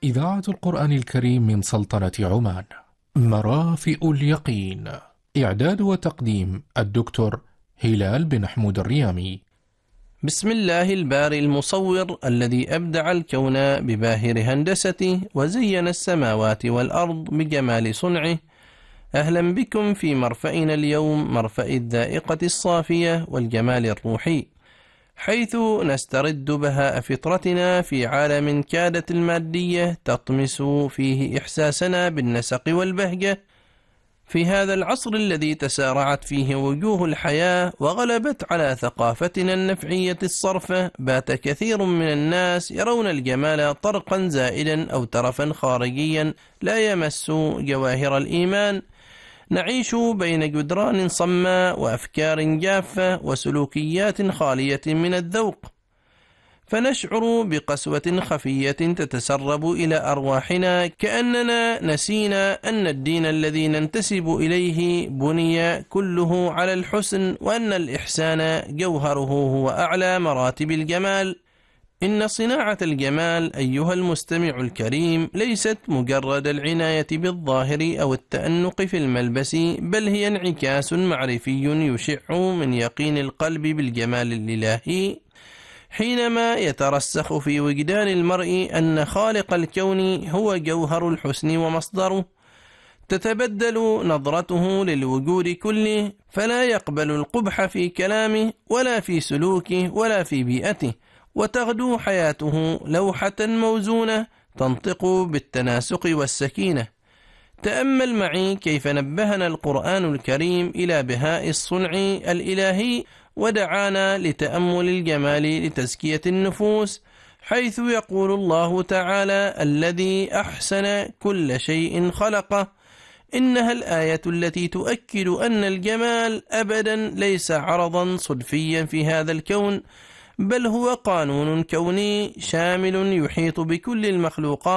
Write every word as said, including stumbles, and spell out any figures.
إذاعة القرآن الكريم من سلطنة عمان. مرافئ اليقين. إعداد وتقديم الدكتور هلال بن حمود الريامي. بسم الله الباري المصور الذي أبدع الكون بباهر هندسته وزين السماوات والأرض بجمال صنعه. أهلا بكم في مرفأنا اليوم، مرفأ الذائقة الصافية والجمال الروحي، حيث نسترد بهاء فطرتنا في عالم كادت المادية تطمس فيه إحساسنا بالنسق والبهجة. في هذا العصر الذي تسارعت فيه وجوه الحياة وغلبت على ثقافتنا النفعية الصرفة، بات كثير من الناس يرون الجمال طرقا زائلا أو ترفا خارجيا لا يمس جواهر الإيمان. نعيش بين جدران صماء وأفكار جافة وسلوكيات خالية من الذوق، فنشعر بقسوة خفية تتسرب إلى أرواحنا، كأننا نسينا أن الدين الذي ننتسب إليه بني كله على الحسن، وأن الإحسان جوهره هو أعلى مراتب الجمال. إن صناعة الجمال أيها المستمع الكريم ليست مجرد العناية بالظاهر أو التأنق في الملبس، بل هي انعكاس معرفي يشع من يقين القلب بالجمال الإلهي، حينما يترسخ في وجدان المرء أن خالق الكون هو جوهر الحسن ومصدره. تتبدل نظرته للوجود كله، فلا يقبل القبح في كلامه ولا في سلوكه ولا في بيئته، وتغدو حياته لوحة موزونة تنطق بالتناسق والسكينة. تأمل معي كيف نبهنا القرآن الكريم إلى بهاء الصنع الإلهي، ودعانا لتأمل الجمال لتزكية النفوس، حيث يقول الله تعالى: الذي أحسن كل شيء خلقه. إنها الآية التي تؤكد أن الجمال أبدا ليس عرضا صدفيا في هذا الكون، بل هو قانون كوني شامل يحيط بكل المخلوقات.